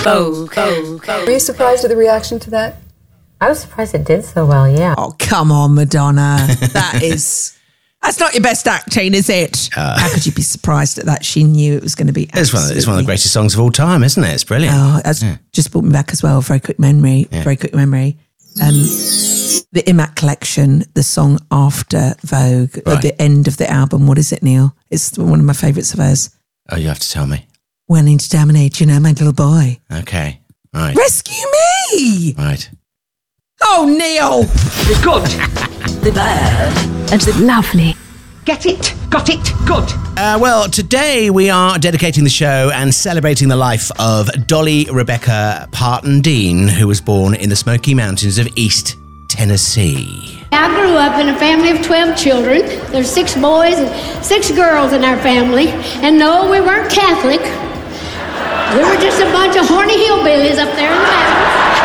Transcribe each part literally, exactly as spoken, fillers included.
Vogue. Vogue. Were you surprised at the reaction to that? I was surprised it did so well, yeah. Oh, come on, Madonna. That is... That's not your best acting, is it? Uh, How could you be surprised at that? She knew it was going to be it's one, of, it's one of the greatest songs of all time, isn't it? It's brilliant. Oh, that's yeah. just brought me back as well. Very quick memory. Yeah. Very quick memory. Um, the Imac Collection, the song after Vogue, right. at the end of the album. What is it, Neil? It's one of my favourites of hers. Oh, you have to tell me. Wanting to dominate, you know, my little boy. Okay, right. Rescue me! Right. Oh, Neil! The good, the bad, and the lovely. Get it? Got it? Good. Uh, well, today we are dedicating the show and celebrating the life of Dolly Rebecca Parton Dean, who was born in the Smoky Mountains of East Tennessee. I grew up in a family of twelve children. There's six boys and six girls in our family. And no, we weren't Catholic. We were just a bunch of horny hillbillies up there in the mountains.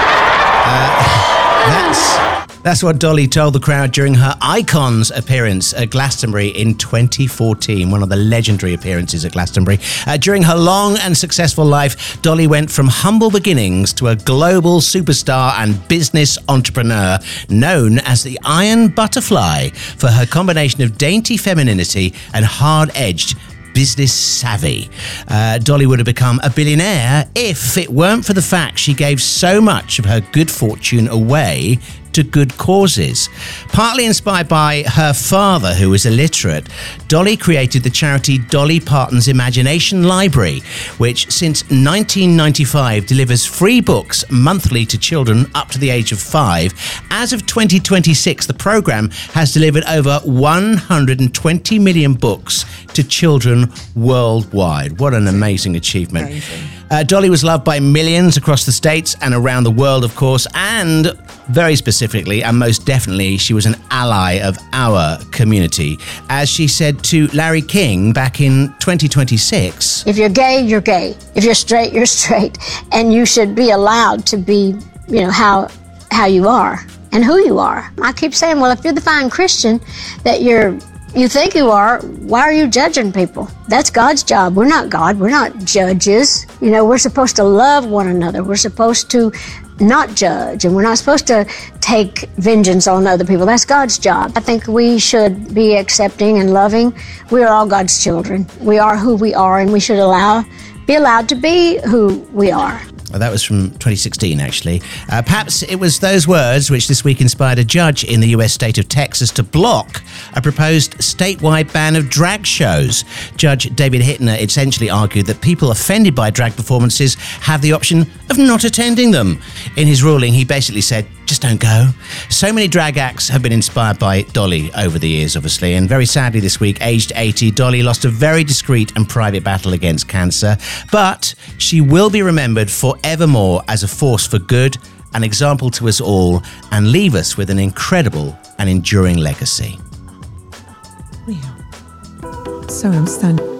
uh, that's... That's what Dolly told the crowd during her Icons appearance at Glastonbury in twenty fourteen, one of the legendary appearances at Glastonbury. Uh, during her long and successful life, Dolly went from humble beginnings to a global superstar and business entrepreneur known as the Iron Butterfly for her combination of dainty femininity and hard-edged business savvy. Uh, Dolly would have become a billionaire if it weren't for the fact she gave so much of her good fortune away to good causes. Partly inspired by her father, who was illiterate, Dolly created the charity Dolly Parton's Imagination Library, which since nineteen ninety-five delivers free books monthly to children up to the age of five. As of twenty twenty-six, the programme has delivered over one hundred twenty million books to children worldwide. What an amazing achievement. Amazing. Uh, Dolly was loved by millions across the States and around the world, of course, and very specifically and most definitely, she was an ally of our community. As she said to Larry King back in twenty twenty-six... If you're gay, you're gay. If you're straight, you're straight. And you should be allowed to be, you know, how how you are and who you are. I keep saying, well, if you're the fine Christian that you're you think you are, why are you judging people? That's God's job. We're not God. We're not judges. You know, we're supposed to love one another. We're supposed to not judge, and we're not supposed to take vengeance on other people. That's God's job. I think we should be accepting and loving. We are all God's children. We are who we are, and we should allow, be allowed to be who we are. Well, that was from twenty sixteen, actually. Uh, perhaps it was those words which this week inspired a judge in the U S state of Texas to block a proposed statewide ban of drag shows. Judge David Hittner essentially argued that people offended by drag performances have the option of not attending them. In his ruling, he basically said, just don't go. So many drag acts have been inspired by Dolly over the years, obviously, and very sadly this week, aged eighty, Dolly lost a very discreet and private battle against cancer, but she will be remembered forevermore as a force for good, an example to us all, and leave us with an incredible and enduring legacy. Yeah. Sorry, I'm standing.